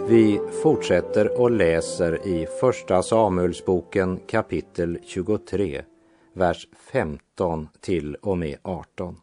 Vi fortsätter och läser i Första Samuelsboken kapitel 23, vers 15 till och med 18.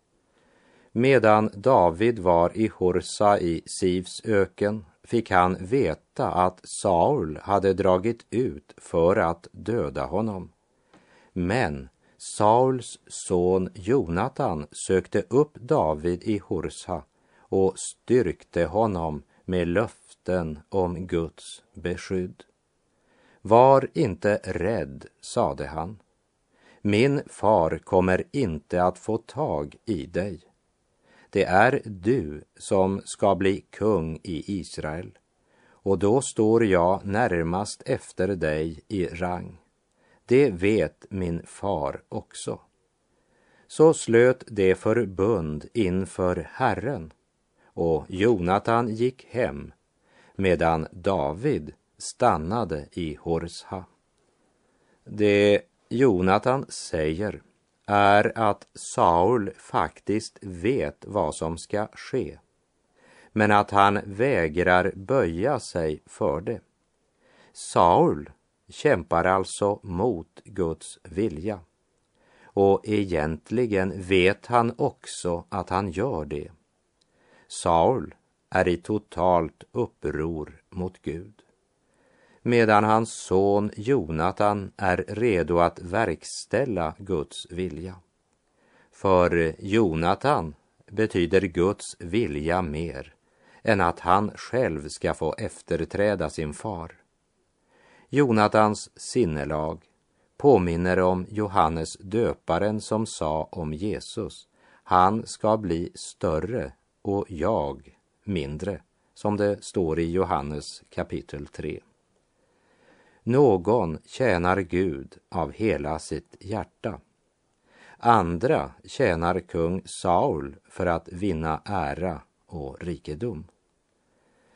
Medan David var i Horsa i Sivs öken fick han veta att Saul hade dragit ut för att döda honom. Men Sauls son Jonatan sökte upp David i Horsa och styrkte honom med löften om Guds beskydd. Var inte rädd, sade han. Min far kommer inte att få tag i dig. Det är du som ska bli kung i Israel, och då står jag närmast efter dig i rang. Det vet min far också. Så slöt det förbund inför Herren, och Jonatan gick hem, medan David stannade i Horsa. Det Jonatan säger är att Saul faktiskt vet vad som ska ske, men att han vägrar böja sig för det. Saul kämpar alltså mot Guds vilja, och egentligen vet han också att han gör det. Saul är i totalt uppror mot Gud, medan hans son Jonatan är redo att verkställa Guds vilja. För Jonatan betyder Guds vilja mer än att han själv ska få efterträda sin far. Jonatans sinnelag påminner om Johannes döparen som sa om Jesus: han ska bli större och jag mindre, som det står i Johannes kapitel 3. Någon tjänar Gud av hela sitt hjärta. Andra tjänar kung Saul för att vinna ära och rikedom.